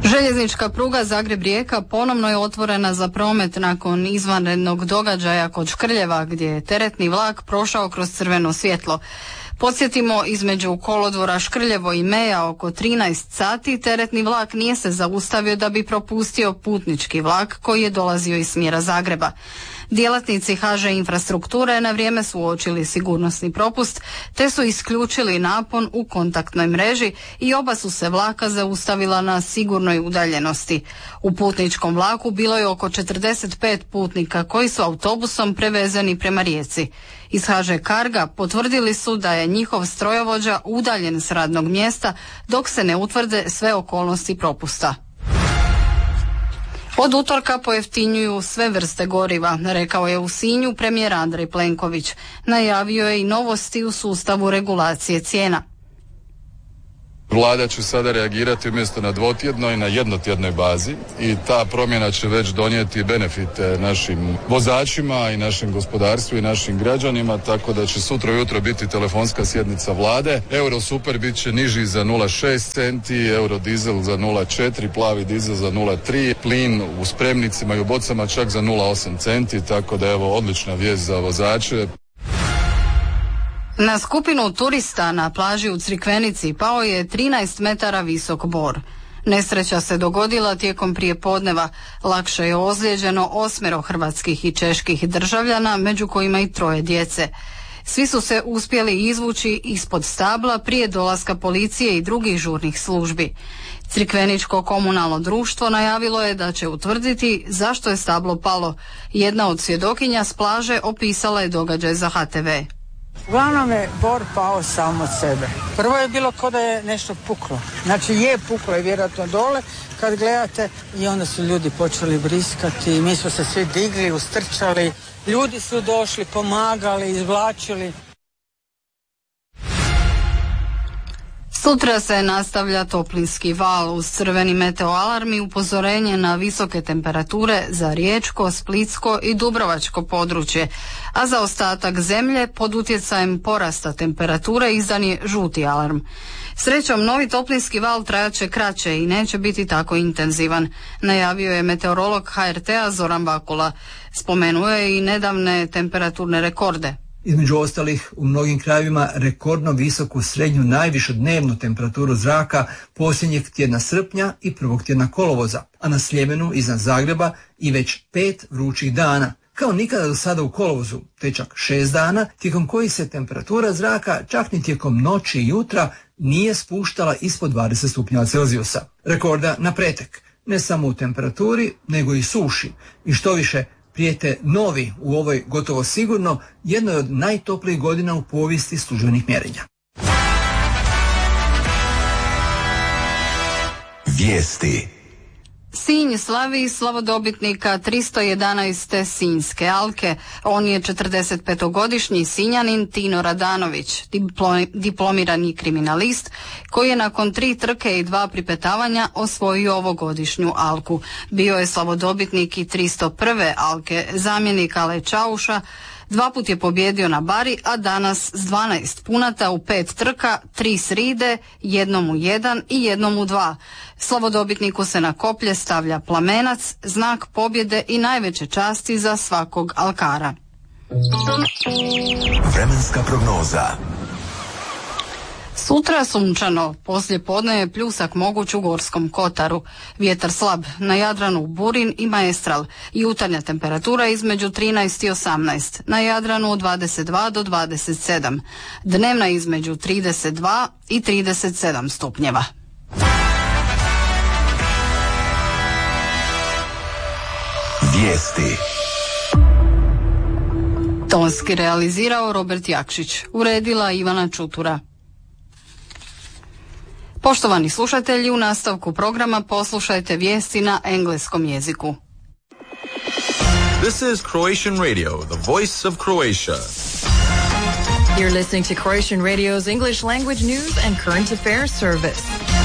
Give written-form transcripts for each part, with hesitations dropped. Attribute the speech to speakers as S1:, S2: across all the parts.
S1: Željeznička pruga Zagreb-Rijeka ponovno je otvorena za promet nakon izvanrednog događaja kod Škrljeva gdje je teretni vlak prošao kroz crveno svjetlo. Podsjetimo, između kolodvora Škrljevo i Meja oko 13 sati teretni vlak nije se zaustavio da bi propustio putnički vlak koji je dolazio iz smjera Zagreba. Djelatnici HŽ Infrastrukture na vrijeme su uočili sigurnosni propust te su isključili napon u kontaktnoj mreži i oba su se vlaka zaustavila na sigurnoj udaljenosti. U putničkom vlaku bilo je oko 45 putnika koji su autobusom prevezeni prema Rijeci. Iz HŽ Carga potvrdili su da je njihov strojovođa udaljen s radnog mjesta dok se ne utvrde sve okolnosti propusta. Od utorka pojeftinjuju sve vrste goriva, rekao je u Sinju premijer Andrej Plenković. Najavio je i novosti u sustavu regulacije cijena.
S2: Vlada će sada reagirati umjesto na dvotjednoj, na jednotjednoj bazi i ta promjena će već donijeti benefite našim vozačima i našem gospodarstvu i našim građanima, tako da će sutra ujutro biti telefonska sjednica Vlade. Euro super bit će niži za 0,6 centi, euro dizel za 0,4, plavi dizel za 0,3, plin u spremnicima i u bocama čak za 0,8 centi, tako da evo odlična vijest za vozače.
S1: Na skupinu turista na plaži u Crikvenici pao je 13 metara visok bor. Nesreća se dogodila tijekom prijepodneva. Lakše je ozlijeđeno 8 hrvatskih i čeških državljana, među kojima i 3 djece. Svi su se uspjeli izvući ispod stabla prije dolaska policije i drugih žurnih službi. Crikveničko komunalno društvo najavilo je da će utvrditi zašto je stablo palo. Jedna od svjedokinja s plaže opisala je događaj za HTV.
S3: Uglavnom je bor pao sam od sebe. Prvo je bilo kao da je nešto puklo. Znači je puklo je vjerojatno dole kad gledate i onda su ljudi počeli vriskati. Mi smo se svi digli, ustrčali. Ljudi su došli, pomagali, izvlačili.
S1: Sutra se nastavlja toplinski val uz crveni meteoalarm i upozorenje na visoke temperature za riječko, splitsko i dubrovačko područje, a za ostatak zemlje pod utjecajem porasta temperature izdan je žuti alarm. Srećom, novi toplinski val trajat će kraće i neće biti tako intenzivan, najavio je meteorolog HRT-a Zoran Vakula. Spomenuo je i nedavne temperaturne rekorde.
S4: Između ostalih, u mnogim krajevima rekordno visoku srednju najvišu dnevnu temperaturu zraka posljednjeg tjedna srpnja i prvog tjedna kolovoza, a na Sljemenu iznad Zagreba i već 5 vrućih dana. Kao nikada do sada u kolovozu, te čak 6 dana, tijekom kojih se temperatura zraka čak ni tijekom noći i jutra nije spuštala ispod 20 stupnjeva Celzijusa. Rekorda na pretek, ne samo u temperaturi, nego i suši. I što više, prijete novi u ovoj gotovo sigurno jednoj od najtoplijih godina u povijesti službenih mjerenja.
S5: Vijesti.
S1: Sinj slavi slavodobitnika 311. Sinjske alke. On je 45-godišnji Sinjanin Tino Radanović, diplomirani kriminalist koji je nakon 3 trke i 2 pripetavanja osvojio ovogodišnju alku. Bio je slavodobitnik i 301. alke, zamjenik Ale Čauša. 2 put je pobjedio na bari, a danas s 12 punata u 5 trka, 3 sride, 1 u 1 i 1 u 2. Slavodobitniku se na koplje stavlja plamenac, znak pobjede i najveće časti za svakog alkara.
S5: Vremenska prognoza.
S1: Sutra sunčano, poslije podne je pljusak moguć u Gorskom kotaru. Vjetar slab, na Jadranu burin i maestral. Jutarnja temperatura između 13 i 18, na Jadranu od 22 do 27. Dnevna između 32 i 37 stupnjeva.
S5: Vijesti.
S1: Tonski realizirao Robert Jakšić, uredila Ivana Čutura. Poštovani slušatelji, u nastavku programa poslušajte vijesti na engleskom jeziku.
S6: This is Croatian Radio, the voice of Croatia.
S7: You're listening to Croatian Radio's English language news and current affairs service.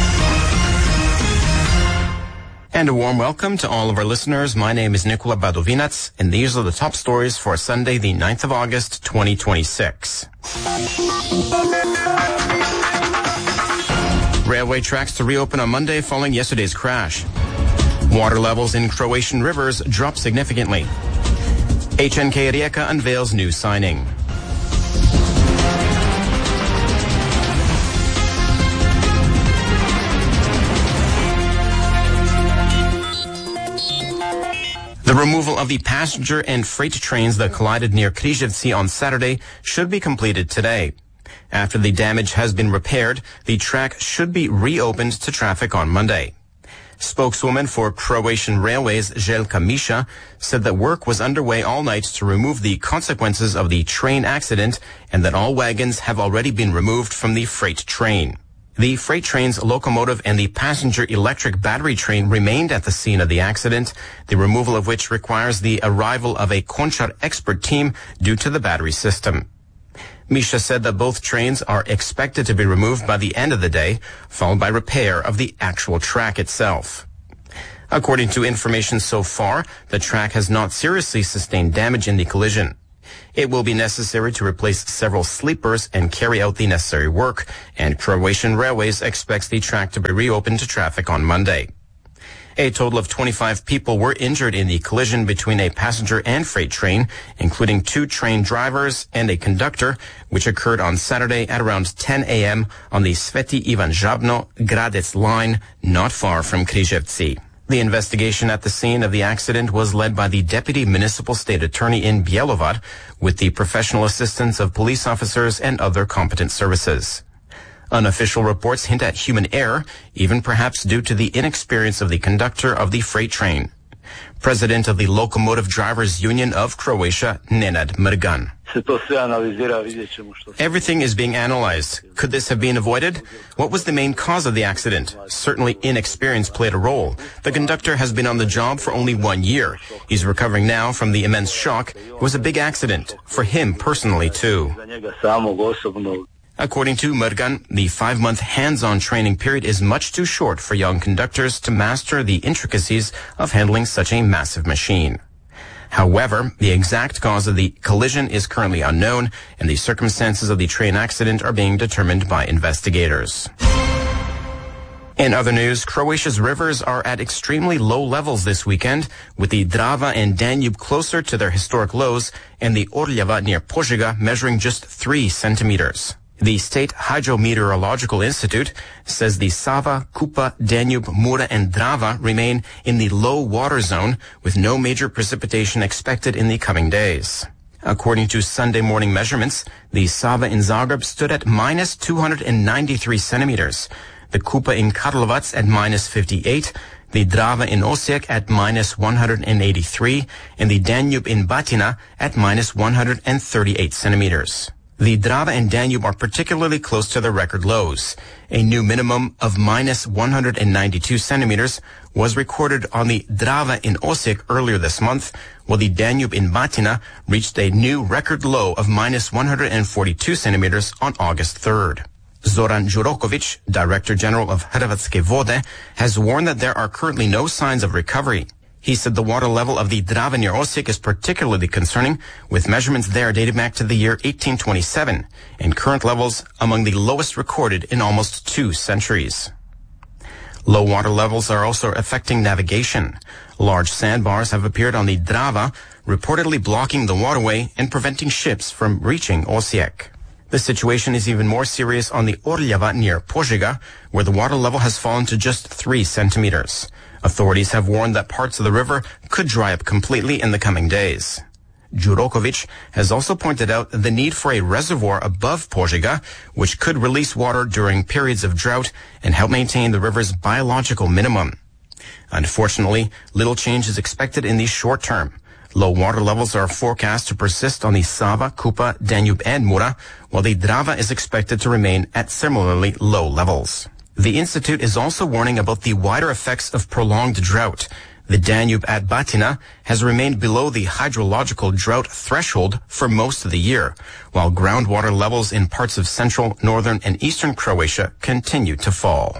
S8: And a warm welcome to all of our listeners. My name is Nikola Badovinac, and these are the top stories for Sunday, the 9th of August, 2026. Railway tracks to reopen on Monday following yesterday's crash. Water levels in Croatian rivers drop significantly. HNK Rijeka unveils new signing. The removal of the passenger and freight trains that collided near Križevci on Saturday should be completed today. After the damage has been repaired, the track should be reopened to traffic on Monday. Spokeswoman for Croatian Railways, Željka Miša, said that work was underway all night to remove the consequences of the train accident and that all wagons have already been removed from the freight train. The freight train's locomotive and the passenger electric battery train remained at the scene of the accident, the removal of which requires the arrival of a Končar expert team due to the battery system. Misha said that both trains are expected to be removed by the end of the day, followed by repair of the actual track itself. According to information so far, the track has not seriously sustained damage in the collision. It will be necessary to replace several sleepers and carry out the necessary work, and Croatian Railways expects the track to be reopened to traffic on Monday. A total of 25 people were injured in the collision between a passenger and freight train, including 2 train drivers and a conductor, which occurred on Saturday at around 10 a.m. on the Sveti Ivan Žabno-Gradec line, not far from Križevci. The investigation at the scene of the accident was led by the Deputy Municipal State Attorney in Bjelovar, with the professional assistance of police officers and other competent services. Unofficial reports hint at human error, even perhaps due to the inexperience of the conductor of the freight train. President of the Locomotive Drivers Union of Croatia, Nenad Mrgan. Everything is being analyzed. Could this have been avoided? What was the main cause of the accident? Certainly inexperience played a role. The conductor has been on the job for only 1 year. He's recovering now from the immense shock. It was a big accident, for him personally too. According to Mrgan, the 5-month hands-on training period is much too short for young conductors to master the intricacies of handling such a massive machine. However, the exact cause of the collision is currently unknown, and the circumstances of the train accident are being determined by investigators. In other news, Croatia's rivers are at extremely low levels this weekend, with the Drava and Danube closer to their historic lows and the Orljava near Požega measuring just 3 centimeters. The State Hydrometeorological Institute says the Sava, Kupa, Danube, Mura, and Drava remain in the low water zone with no major precipitation expected in the coming days. According to Sunday morning measurements, the Sava in Zagreb stood at minus 293 centimeters, the Kupa in Karlovac at minus 58, the Drava in Osijek at minus 183, and the Danube in Batina at minus 138 centimeters. The Drava and Danube are particularly close to their record lows. A new minimum of minus 192 centimeters was recorded on the Drava in Osijek earlier this month, while the Danube in Batina reached a new record low of minus 142 centimeters on August 3rd. Zoran Đuroković, Director General of Hrvatske vode, has warned that there are currently no signs of recovery. He said the water level of the Drava near Osijek is particularly concerning, with measurements there dating back to the year 1827, and current levels among the lowest recorded in almost 2 centuries. Low water levels are also affecting navigation. Large sandbars have appeared on the Drava, reportedly blocking the waterway and preventing ships from reaching Osijek. The situation is even more serious on the Orljava near Požega, where the water level has fallen to just 3 centimeters. Authorities have warned that parts of the river could dry up completely in the coming days. Đuroković has also pointed out the need for a reservoir above Požega, which could release water during periods of drought and help maintain the river's biological minimum. Unfortunately, little change is expected in the short term. Low water levels are forecast to persist on the Sava, Kupa, Danube, and Mura, while the Drava is expected to remain at similarly low levels. The Institute is also warning about the wider effects of prolonged drought. The Danube at Batina has remained below the hydrological drought threshold for most of the year, while groundwater levels in parts of central, northern, and eastern Croatia continue to fall.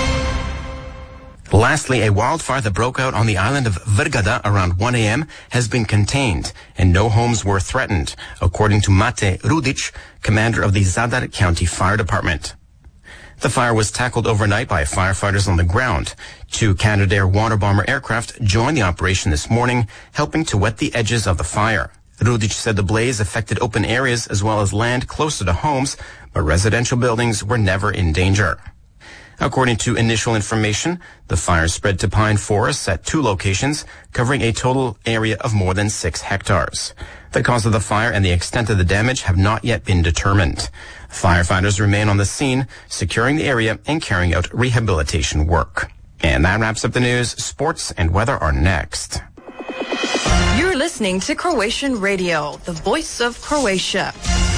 S8: Lastly, a wildfire that broke out on the island of Vrgada around 1 a.m. has been contained, and no homes were threatened, according to Mate Rudić, commander of the Zadar County Fire Department. The fire was tackled overnight by firefighters on the ground. 2 Canadair water bomber aircraft joined the operation this morning, helping to wet the edges of the fire. Rudic said the blaze affected open areas as well as land closer to homes, but residential buildings were never in danger. According to initial information, the fire spread to pine forests at 2 locations, covering a total area of more than 6 hectares. The cause of the fire and the extent of the damage have not yet been determined. Firefighters remain on the scene, securing the area and carrying out rehabilitation work. And that wraps up the news. Sports and weather are next.
S7: You're listening to Croatian Radio, the voice of Croatia.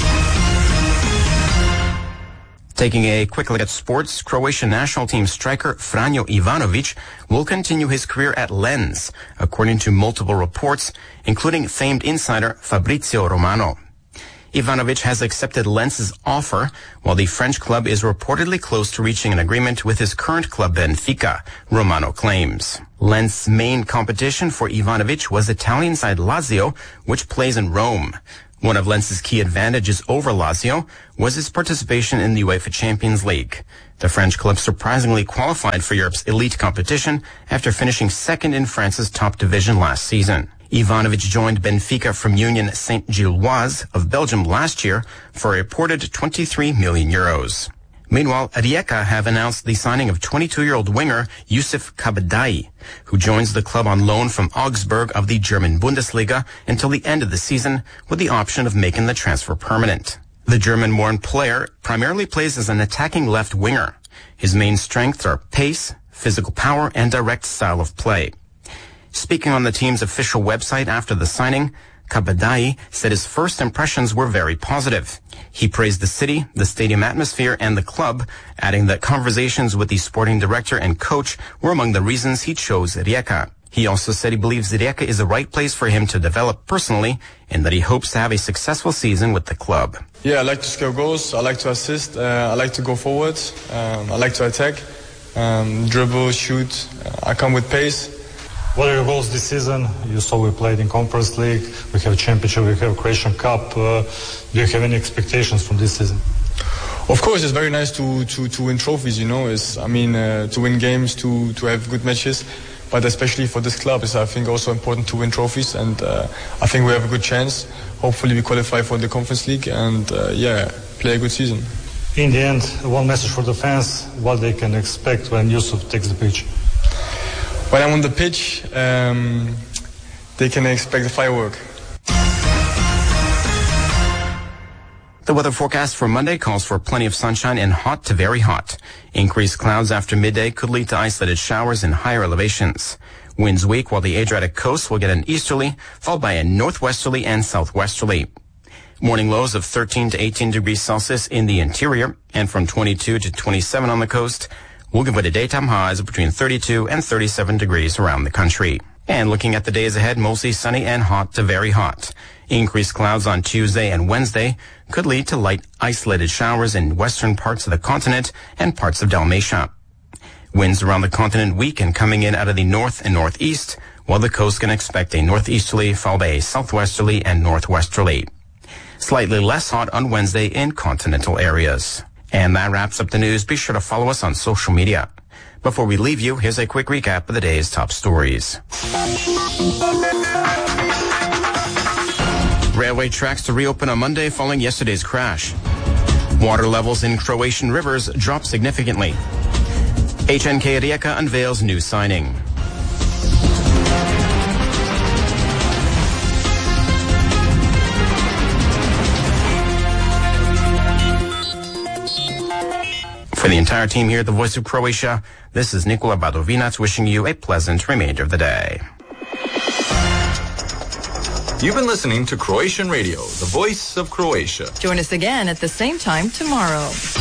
S8: Taking a quick look at sports, Croatian national team striker Franjo Ivanović will continue his career at Lens, according to multiple reports, including famed insider Fabrizio Romano. Ivanović has accepted Lens's offer, while the French club is reportedly close to reaching an agreement with his current club Benfica, Romano claims. Lens's main competition for Ivanović was Italian side Lazio, which plays in Rome. One of Lens's key advantages over Lazio was his participation in the UEFA Champions League. The French club surprisingly qualified for Europe's elite competition after finishing second in France's top division last season. Ivanović joined Benfica from Union Saint-Gilloise of Belgium last year for a reported 23 million euros. Meanwhile, Rijeka have announced the signing of 22-year-old winger Yusuf Kabadai, who joins the club on loan from Augsburg of the German Bundesliga until the end of the season, with the option of making the transfer permanent. The German-born player primarily plays as an attacking left winger. His main strengths are pace, physical power, and direct style of play. Speaking on the team's official website after the signing, Kabadai said his first impressions were very positive. He praised the city, the stadium atmosphere, and the club, adding that conversations with the sporting director and coach were among the reasons he chose Rijeka. He also said he believes Rijeka is the right place for him to develop personally, and that he hopes to have a successful season with the club.
S9: Yeah, I like to score goals, I like to assist, I like to go forward, I like to attack, dribble, shoot, I come with pace.
S10: What are your goals this season? You saw we played in Conference League, we have Championship, we have Croatian Cup. Do you have any expectations from this season?
S9: Of course, it's very nice to win trophies, you know. To win games, to have good matches. But especially for this club, it's, I think, also important to win trophies. And I think we have a good chance. Hopefully we qualify for the Conference League and, play a good season.
S10: In the end, one message for the fans, what they can expect when Yusuf takes the pitch.
S9: When I'm on the pitch, they can expect a firework.
S8: The weather forecast for Monday calls for plenty of sunshine and hot to very hot. Increased clouds after midday could lead to isolated showers in higher elevations. Winds weak, while the Adriatic coast will get an easterly, followed by a northwesterly and southwesterly. Morning lows of 13 to 18 degrees Celsius in the interior, and from 22 to 27 on the coast. We'll give it a daytime highs of between 32 and 37 degrees around the country. And looking at the days ahead, mostly sunny and hot to very hot. Increased clouds on Tuesday and Wednesday could lead to light isolated showers in western parts of the continent and parts of Dalmatia. Winds around the continent weak and coming in out of the north and northeast, while the coast can expect a northeasterly followed by a southwesterly and northwesterly. Slightly less hot on Wednesday in continental areas. And that wraps up the news. Be sure to follow us on social media. Before we leave you, here's a quick recap of the day's top stories. Railway tracks to reopen on Monday following yesterday's crash. Water levels in Croatian rivers drop significantly. HNK Rijeka unveils new signing. For the entire team here at the Voice of Croatia, this is Nikola Badovinac wishing you a pleasant remainder of the day.
S6: You've been listening to Croatian Radio, the voice of Croatia.
S7: Join us again at the same time tomorrow.